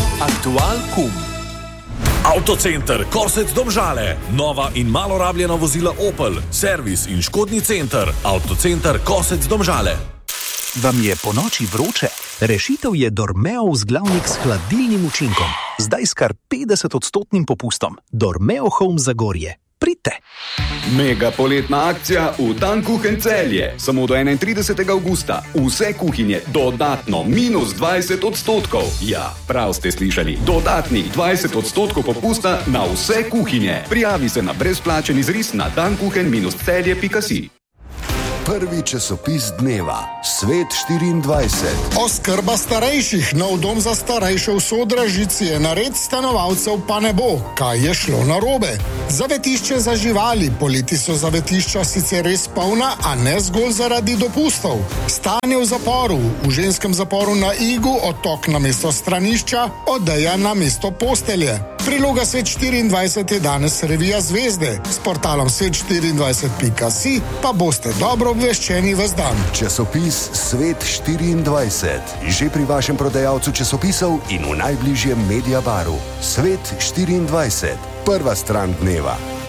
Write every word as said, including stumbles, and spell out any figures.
Aktual kum. Avtocenter Kosec Domžale. Nova in malo rabljena vozila Opel. Servis in škodni center. Avtocenter Kosec Domžale. Vam je po noči vroče? Rešitev je Dormeo vzglavnik s hladilnim učinkom. Zdaj s kar petdeset odstotnim popustom. Dormeo Home Zagorje. Pridite! Mega poletna akcija v Tankuchen Celje. Samo do enaintridesetega avgusta. Vse kuhinje dodatno minus dvajset odstotkov. Ja, prav ste slišali. Dodatnih dvajset odstotkov popusta na vse kuhinje. Prijavi se na brezplačen izris na tankuchen celje pika si. Prvi časopis dneva, Svet štiriindvajset. Oskrba starejših, nov dom za starejše v Sodražici je nared stanovalcev pa ne bo. Kaj je šlo narobe? Zavetišče za živali, poleti so zavetišča sicer res polna, a ne zgolj zaradi dopustov. Stanje v zaporu, v ženskem zaporu na Igu, otok na mesto stranišča, odeja na mesto postelje. Priloga Svet štiriindvajset je danes revija Zvezde. S portalom svet štiriindvajset pika si pa boste dobro obveščeni ves dan. Časopis Svet štiriindvajset. Že pri vašem prodajalcu časopisov in v najbližjem Mediabaru. Svet štiriindvajset. Prva stran dneva.